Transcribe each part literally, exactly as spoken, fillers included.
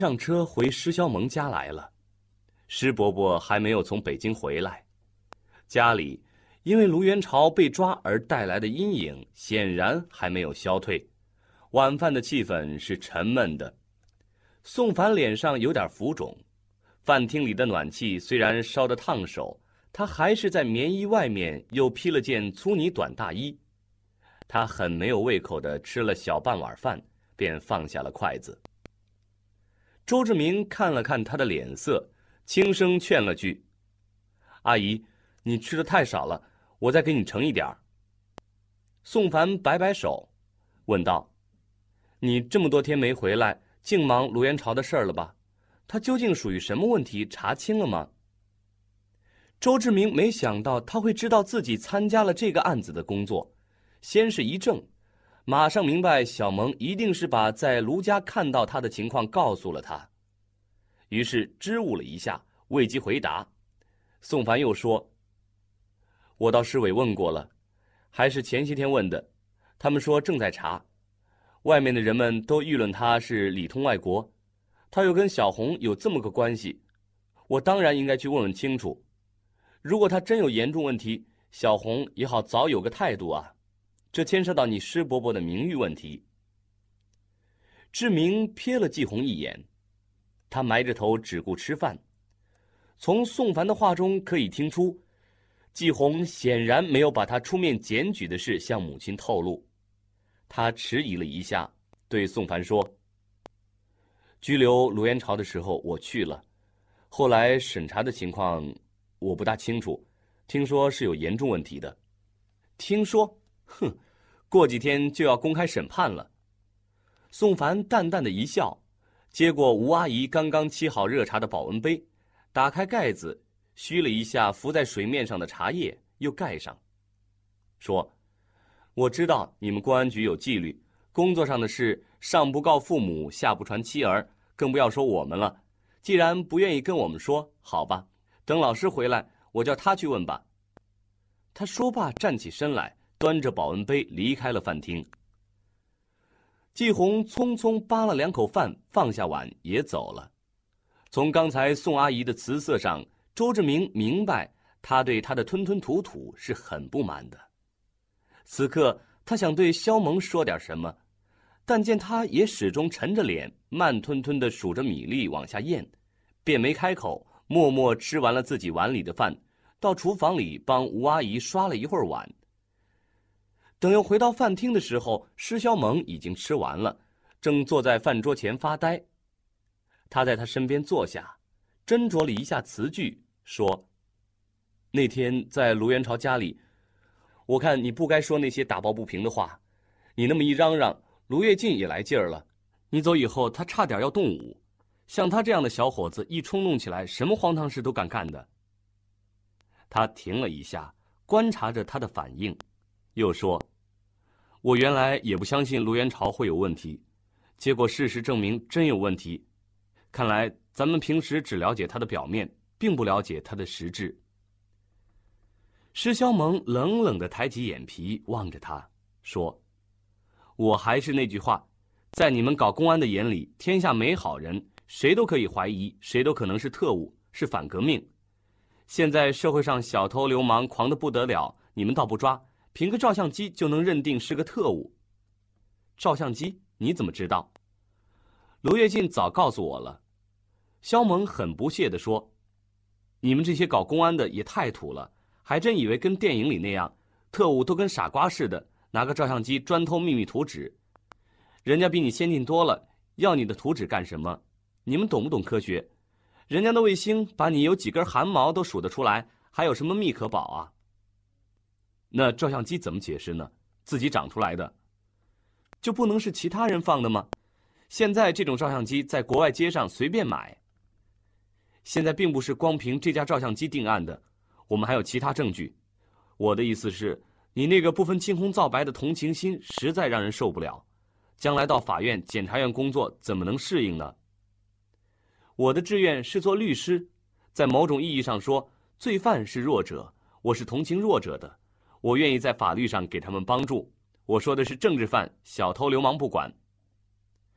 上车回施肖蒙家来了。施伯伯还没有从北京回来，家里因为卢元朝被抓而带来的阴影显然还没有消退，晚饭的气氛是沉闷的。宋凡脸上有点浮肿，饭厅里的暖气虽然烧得烫手，他还是在棉衣外面又披了件粗呢短大衣。他很没有胃口地吃了小半碗饭，便放下了筷子。周志明看了看他的脸色，轻声劝了句：“阿姨，你吃的太少了，我再给你盛一点儿。”宋凡摆摆手，问道：“你这么多天没回来，净忙卢元朝的事儿了吧？他究竟属于什么问题？查清了吗？”周志明没想到他会知道自己参加了这个案子的工作，先是一怔，马上明白小蒙一定是把在卢家看到他的情况告诉了他，于是支吾了一下，未及回答。宋凡又说：“我到市委问过了，还是前些天问的，他们说正在查。外面的人们都议论他是里通外国，他又跟小红有这么个关系，我当然应该去问问清楚。如果他真有严重问题，小红也好早有个态度啊。这牵涉到你施伯伯的名誉问题。”志明瞥了季红一眼，他埋着头只顾吃饭。从宋凡的话中可以听出，季红显然没有把他出面检举的事向母亲透露。他迟疑了一下，对宋凡说：“拘留卢元朝的时候我去了，后来审查的情况我不大清楚，听说是有严重问题的。”“听说？哼，过几天就要公开审判了。”宋凡淡淡的一笑，接过吴阿姨刚刚沏好热茶的保温杯，打开盖子，嘘了一下浮在水面上的茶叶，又盖上，说：“我知道你们公安局有纪律，工作上的事上不告父母，下不传妻儿，更不要说我们了。既然不愿意跟我们说，好吧，等老师回来，我叫他去问吧。”他说罢站起身来，端着保温杯离开了饭厅。季红匆匆扒了两口饭，放下碗也走了。从刚才宋阿姨的词色上，周志明明白她对他的吞吞吐吐是很不满的。此刻他想对肖蒙说点什么，但见他也始终沉着脸，慢吞吞地数着米粒往下咽，便没开口，默默吃完了自己碗里的饭，到厨房里帮吴阿姨刷了一会儿碗。等又回到饭厅的时候，施肖蒙已经吃完了，正坐在饭桌前发呆。他在他身边坐下，斟酌了一下词句，说：“那天在卢元朝家里，我看你不该说那些打抱不平的话，你那么一嚷嚷，卢跃进也来劲儿了。你走以后，他差点要动武。像他这样的小伙子，一冲动起来，什么荒唐事都敢干的。”他停了一下，观察着他的反应，又说：“我原来也不相信卢元朝会有问题，结果事实证明真有问题。看来咱们平时只了解他的表面，并不了解他的实质。”施肖蒙冷冷地抬起眼皮望着他，说：“我还是那句话，在你们搞公安的眼里，天下没好人，谁都可以怀疑，谁都可能是特务，是反革命。现在社会上小偷流氓狂得不得了，你们倒不抓，凭个照相机就能认定是个特务。照相机你怎么知道？”“卢跃进早告诉我了。”肖蒙很不屑地说：“你们这些搞公安的也太土了，还真以为跟电影里那样，特务都跟傻瓜似的，拿个照相机专偷秘密图纸。人家比你先进多了，要你的图纸干什么？你们懂不懂科学？人家的卫星把你有几根汗毛都数得出来，还有什么秘可宝啊？那照相机怎么解释呢？自己长出来的，就不能是其他人放的吗？现在这种照相机在国外街上随便买。现在并不是光凭这架照相机定案的，我们还有其他证据。我的意思是，你那个不分青红皂白的同情心实在让人受不了，将来到法院、检察院工作怎么能适应呢？我的志愿是做律师，在某种意义上说，罪犯是弱者，我是同情弱者的，我愿意在法律上给他们帮助。我说的是政治犯、小偷流氓不管。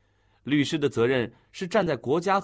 律师的责任是站在国家